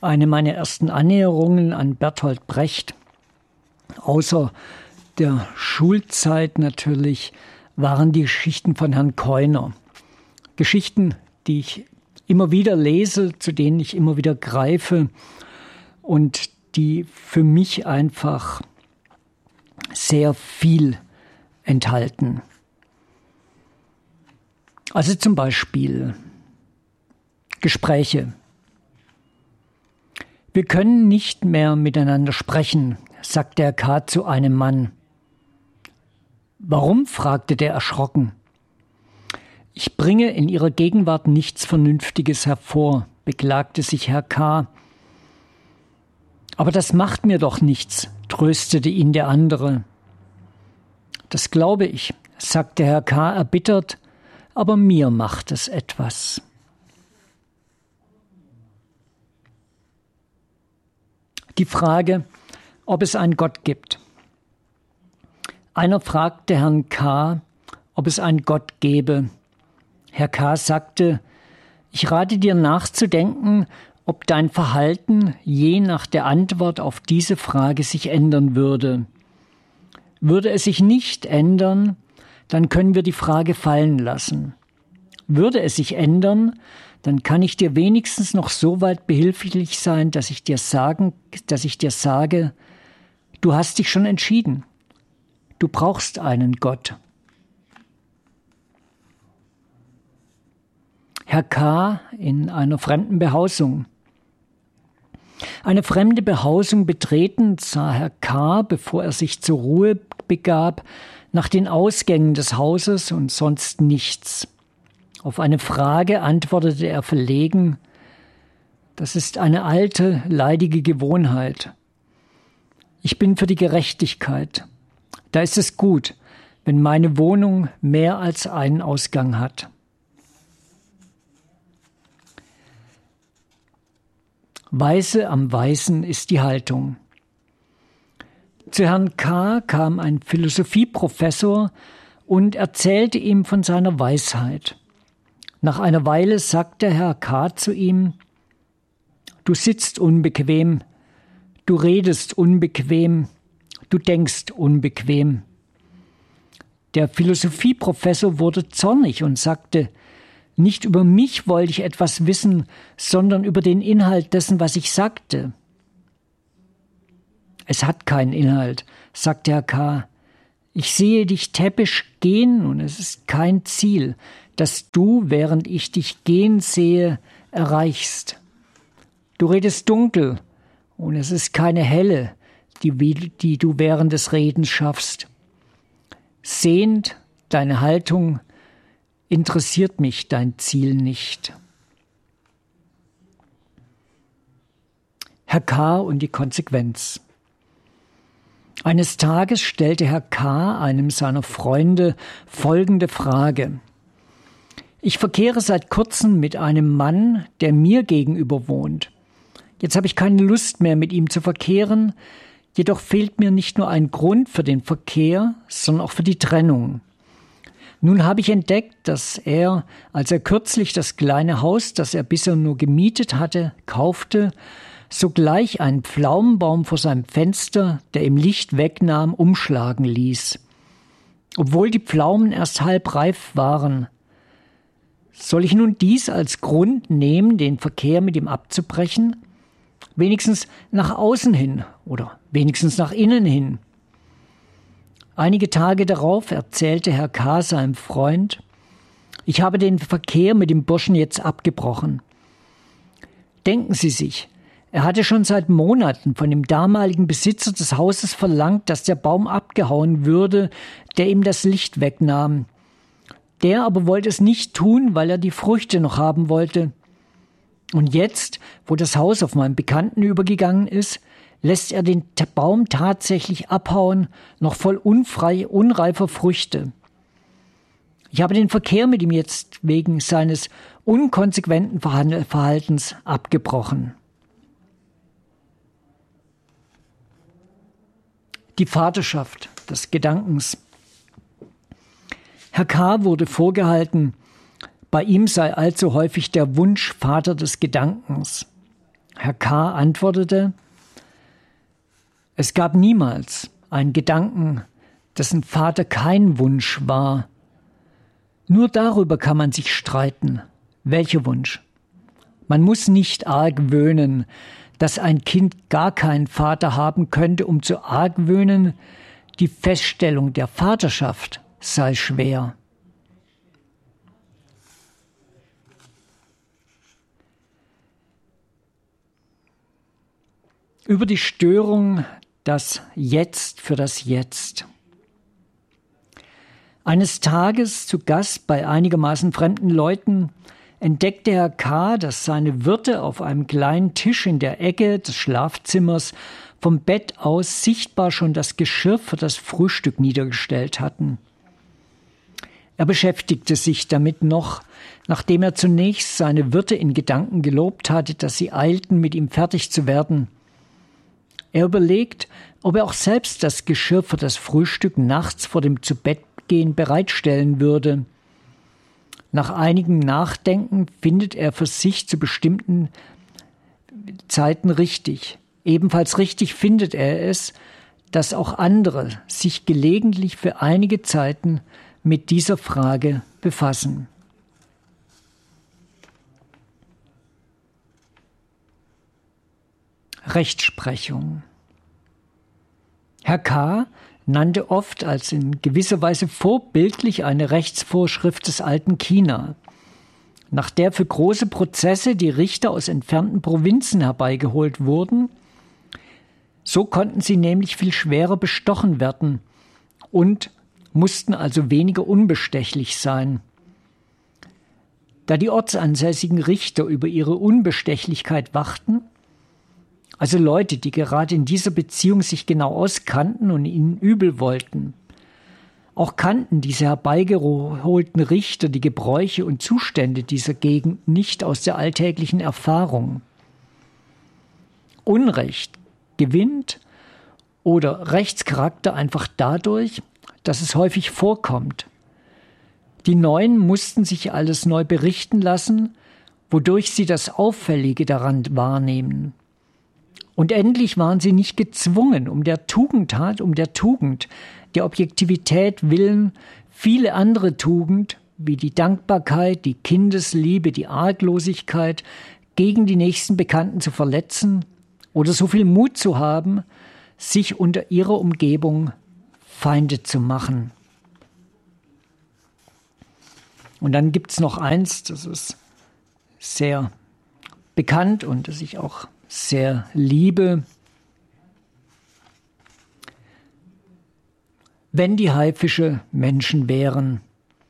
Eine meiner ersten Annäherungen an Bertolt Brecht, außer der Schulzeit natürlich, waren die Geschichten von Herrn Keuner. Geschichten, die ich immer wieder lese, zu denen ich immer wieder greife und die für mich einfach sehr viel enthalten. Also zum Beispiel Gespräche. Wir können nicht mehr miteinander sprechen, sagte Herr K. zu einem Mann. Warum? Fragte der erschrocken. Ich bringe in Ihrer Gegenwart nichts Vernünftiges hervor, beklagte sich Herr K. Aber das macht mir doch nichts, tröstete ihn der andere. Das glaube ich, sagte Herr K. erbittert, aber mir macht es etwas. Die Frage, ob es einen Gott gibt. Einer fragte Herrn K., ob es einen Gott gäbe. Herr K. sagte, ich rate dir nachzudenken, ob dein Verhalten je nach der Antwort auf diese Frage sich ändern würde. Würde es sich nicht ändern, dann können wir die Frage fallen lassen. Würde es sich ändern, dann kann ich dir wenigstens noch so weit behilflich sein, dass ich dir sage, du hast dich schon entschieden. Du brauchst einen Gott. Herr K. in einer fremden Behausung. Eine fremde Behausung betreten sah Herr K., bevor er sich zur Ruhe begab, nach den Ausgängen des Hauses und sonst nichts. Auf eine Frage antwortete er verlegen, das ist eine alte, leidige Gewohnheit. Ich bin für die Gerechtigkeit. Da ist es gut, wenn meine Wohnung mehr als einen Ausgang hat. Weise am Weisen ist die Haltung. Zu Herrn K. kam ein Philosophieprofessor und erzählte ihm von seiner Weisheit. Nach einer Weile sagte Herr K. zu ihm, du sitzt unbequem, du redest unbequem, du denkst unbequem. Der Philosophieprofessor wurde zornig und sagte, nicht über mich wollte ich etwas wissen, sondern über den Inhalt dessen, was ich sagte. Es hat keinen Inhalt, sagte Herr K. Ich sehe dich täppisch gehen und es ist kein Ziel, das du, während ich dich gehen sehe, erreichst. Du redest dunkel und es ist keine helle, die du während des Redens schaffst. Sehend deine Haltung interessiert mich dein Ziel nicht. Herr K. und die Konsequenz. Eines Tages stellte Herr K. einem seiner Freunde folgende Frage. Ich verkehre seit kurzem mit einem Mann, der mir gegenüber wohnt. Jetzt habe ich keine Lust mehr, mit ihm zu verkehren, jedoch fehlt mir nicht nur ein Grund für den Verkehr, sondern auch für die Trennung. Nun habe ich entdeckt, dass er, als er kürzlich das kleine Haus, das er bisher nur gemietet hatte, kaufte, sogleich einen Pflaumenbaum vor seinem Fenster, der ihm Licht wegnahm, umschlagen ließ. Obwohl die Pflaumen erst halb reif waren. Soll ich nun dies als Grund nehmen, den Verkehr mit ihm abzubrechen? Wenigstens nach außen hin oder wenigstens nach innen hin. Einige Tage darauf erzählte Herr K. seinem Freund, ich habe den Verkehr mit dem Burschen jetzt abgebrochen. Denken Sie sich, er hatte schon seit Monaten von dem damaligen Besitzer des Hauses verlangt, dass der Baum abgehauen würde, der ihm das Licht wegnahm. Der aber wollte es nicht tun, weil er die Früchte noch haben wollte. Und jetzt, wo das Haus auf meinen Bekannten übergegangen ist, lässt er den Baum tatsächlich abhauen, noch voll unreifer Früchte. Ich habe den Verkehr mit ihm jetzt wegen seines unkonsequenten Verhaltens abgebrochen. Die Vaterschaft des Gedankens. Herr K. wurde vorgehalten, bei ihm sei allzu häufig der Wunsch Vater des Gedankens. Herr K. antwortete: Es gab niemals einen Gedanken, dessen Vater kein Wunsch war. Nur darüber kann man sich streiten. Welcher Wunsch? Man muss nicht argwöhnen, dass ein Kind gar keinen Vater haben könnte, um zu argwöhnen, die Feststellung der Vaterschaft sei schwer. Über die Störung das Jetzt für das Jetzt. Eines Tages zu Gast bei einigermaßen fremden Leuten entdeckte Herr K., dass seine Wirte auf einem kleinen Tisch in der Ecke des Schlafzimmers vom Bett aus sichtbar schon das Geschirr für das Frühstück niedergestellt hatten. Er beschäftigte sich damit noch, nachdem er zunächst seine Wirte in Gedanken gelobt hatte, dass sie eilten, mit ihm fertig zu werden. Er überlegt, ob er auch selbst das Geschirr für das Frühstück nachts vor dem Zubettgehen bereitstellen würde. Nach einigem Nachdenken findet er für sich zu bestimmten Zeiten richtig. Ebenfalls richtig findet er es, dass auch andere sich gelegentlich für einige Zeiten mit dieser Frage befassen. Rechtsprechung. Herr K. nannte oft als in gewisser Weise vorbildlich eine Rechtsvorschrift des alten China, nach der für große Prozesse die Richter aus entfernten Provinzen herbeigeholt wurden. So konnten sie nämlich viel schwerer bestochen werden und mussten also weniger unbestechlich sein. Da die ortsansässigen Richter über ihre Unbestechlichkeit wachten, also Leute, die gerade in dieser Beziehung sich genau auskannten und ihnen übel wollten. Auch kannten diese herbeigeholten Richter die Gebräuche und Zustände dieser Gegend nicht aus der alltäglichen Erfahrung. Unrecht gewinnt oder Rechtscharakter einfach dadurch, dass es häufig vorkommt. Die Neuen mussten sich alles neu berichten lassen, wodurch sie das Auffällige daran wahrnehmen. Und endlich waren sie nicht gezwungen, um der Tugend, der Objektivität willen, viele andere Tugend, wie die Dankbarkeit, die Kindesliebe, die Arglosigkeit, gegen die nächsten Bekannten zu verletzen oder so viel Mut zu haben, sich unter ihrer Umgebung Feinde zu machen. Und dann gibt es noch eins, das ist sehr bekannt und das ich auch sehr liebe. Wenn die Haifische Menschen wären.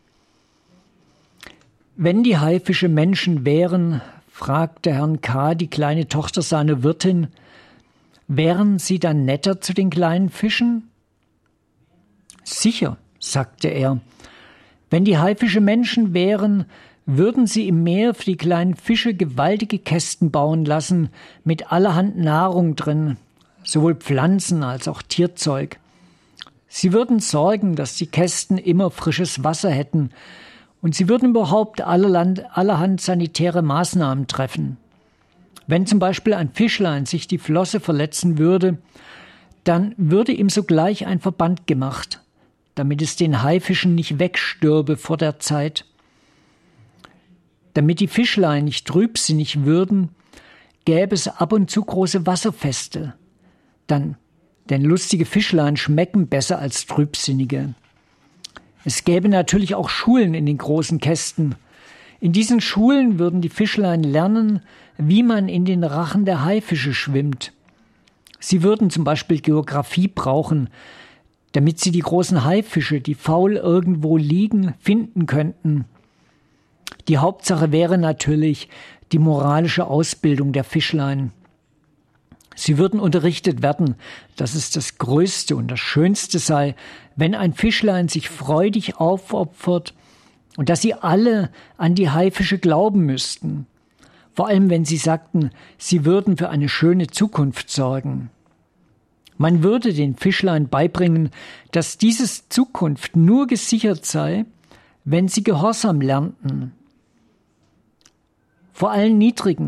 Wenn die Haifische Menschen wären, fragte Herrn K. die kleine Tochter seiner Wirtin, wären sie dann netter zu den kleinen Fischen? Sicher, sagte er. Wenn die Haifische Menschen wären, würden sie im Meer für die kleinen Fische gewaltige Kästen bauen lassen, mit allerhand Nahrung drin, sowohl Pflanzen als auch Tierzeug. Sie würden sorgen, dass die Kästen immer frisches Wasser hätten, und sie würden überhaupt allerhand sanitäre Maßnahmen treffen. Wenn zum Beispiel ein Fischlein sich die Flosse verletzen würde, dann würde ihm sogleich ein Verband gemacht, damit es den Haifischen nicht wegstürbe vor der Zeit. Damit die Fischlein nicht trübsinnig würden, gäbe es ab und zu große Wasserfeste. Denn lustige Fischlein schmecken besser als trübsinnige. Es gäbe natürlich auch Schulen in den großen Kästen. In diesen Schulen würden die Fischlein lernen, wie man in den Rachen der Haifische schwimmt. Sie würden zum Beispiel Geographie brauchen, damit sie die großen Haifische, die faul irgendwo liegen, finden könnten. Die Hauptsache wäre natürlich die moralische Ausbildung der Fischlein. Sie würden unterrichtet werden, dass es das Größte und das Schönste sei, wenn ein Fischlein sich freudig aufopfert und dass sie alle an die Haifische glauben müssten. Vor allem, wenn sie sagten, sie würden für eine schöne Zukunft sorgen. Man würde den Fischlein beibringen, dass diese Zukunft nur gesichert sei, wenn sie Gehorsam lernten. Vor allen niedrigen,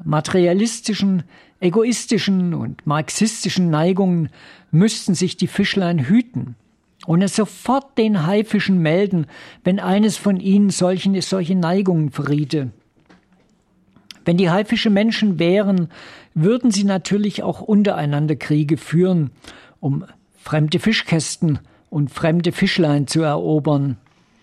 materialistischen, egoistischen und marxistischen Neigungen müssten sich die Fischlein hüten und es sofort den Haifischen melden, wenn eines von ihnen solche Neigungen verriete. Wenn die Haifische Menschen wären, würden sie natürlich auch untereinander Kriege führen, um fremde Fischkästen und fremde Fischlein zu erobern.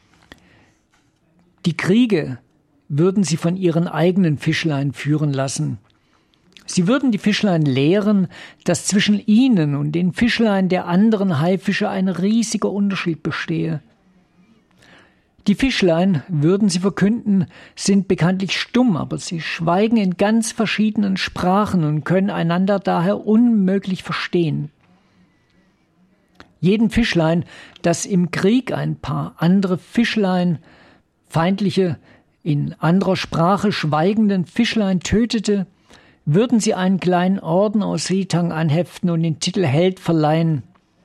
Die Kriege würden sie von ihren eigenen Fischlein führen lassen. Sie würden die Fischlein lehren, dass zwischen ihnen und den Fischlein der anderen Haifische ein riesiger Unterschied bestehe. Die Fischlein, würden sie verkünden, sind bekanntlich stumm, aber sie schweigen in ganz verschiedenen Sprachen und können einander daher unmöglich verstehen. Jeden Fischlein, das im Krieg ein paar andere Fischlein, feindliche, in anderer Sprache schweigenden Fischlein tötete, würden sie einen kleinen Orden aus Seetang anheften und den Titel Held verleihen.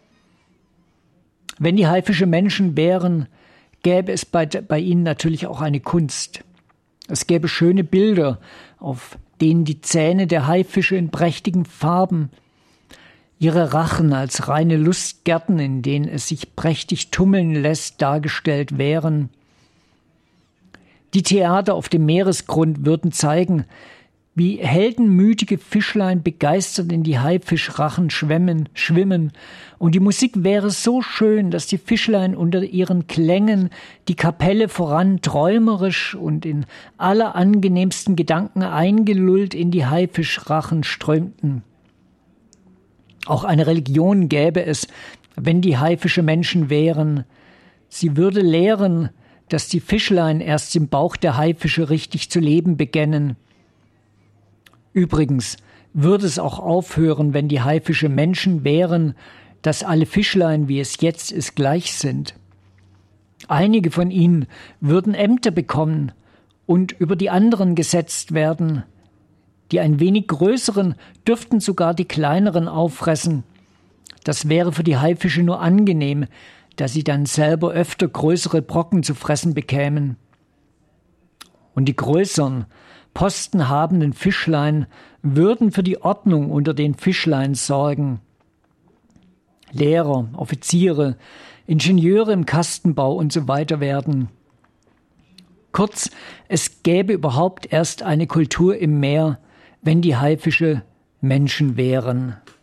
Wenn die Haifische Menschen wären, gäbe es bei ihnen natürlich auch eine Kunst. Es gäbe schöne Bilder, auf denen die Zähne der Haifische in prächtigen Farben, ihre Rachen als reine Lustgärten, in denen es sich prächtig tummeln lässt, dargestellt wären. Die Theater auf dem Meeresgrund würden zeigen, wie heldenmütige Fischlein begeistert in die Haifischrachen schwimmen, und die Musik wäre so schön, dass die Fischlein unter ihren Klängen die Kapelle voran träumerisch und in allerangenehmsten Gedanken eingelullt in die Haifischrachen strömten. Auch eine Religion gäbe es, wenn die Haifische Menschen wären. Sie würde lehren, dass die Fischlein erst im Bauch der Haifische richtig zu leben begännen. Übrigens würde es auch aufhören, wenn die Haifische Menschen wären, dass alle Fischlein, wie es jetzt ist, gleich sind. Einige von ihnen würden Ämter bekommen und über die anderen gesetzt werden. Die ein wenig größeren dürften sogar die kleineren auffressen. Das wäre für die Haifische nur angenehm, da sie dann selber öfter größere Brocken zu fressen bekämen. Und die größeren, postenhabenden Fischlein würden für die Ordnung unter den Fischlein sorgen. Lehrer, Offiziere, Ingenieure im Kastenbau und so weiter werden. Kurz, es gäbe überhaupt erst eine Kultur im Meer, wenn die Haifische Menschen wären.